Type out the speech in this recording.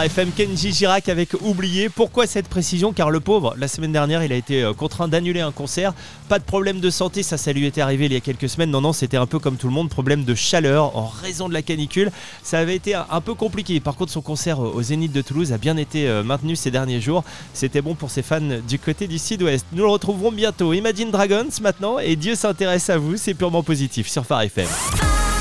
Phare FM, Kenji Girac avec Oublié. Pourquoi cette précision ? Car le pauvre, la semaine dernière, il a été contraint d'annuler un concert. Pas de problème de santé, ça lui était arrivé il y a quelques semaines. Non, c'était un peu comme tout le monde, problème de chaleur en raison de la canicule. Ça avait été un peu compliqué. Par contre, son concert au Zénith de Toulouse a bien été maintenu ces derniers jours. C'était bon pour ses fans du côté du Sud-Ouest. Nous le retrouverons bientôt. Imagine Dragons maintenant et Dieu s'intéresse à vous, c'est purement positif sur Phare FM.